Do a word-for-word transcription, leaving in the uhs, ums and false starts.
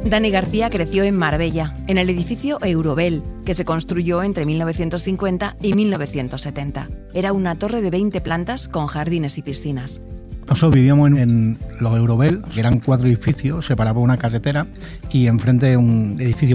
Dani García creció en Marbella, en el edificio Eurobel, que se construyó entre mil novecientos cincuenta y mil novecientos setenta. Era una torre de veinte plantas con jardines y piscinas. Nosotros vivíamos en, en los Eurobel, que eran cuatro edificios, separaba una carretera y enfrente un edificio